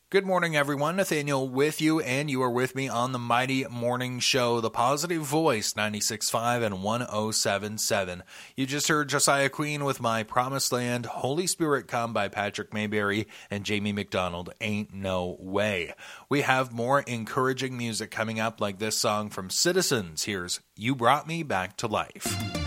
Good morning, everyone. Nathaniel with you, and you are with me on the Mighty Morning Show, the Positive Voice, 96.5 and 107.7. You just heard Josiah Queen with My Promised Land, Holy Spirit Come by Patrick Mayberry and Jamie McDonald, Ain't No Way. We have more encouraging music coming up, like this song from Citizens. Here's You Brought Me Back to Life.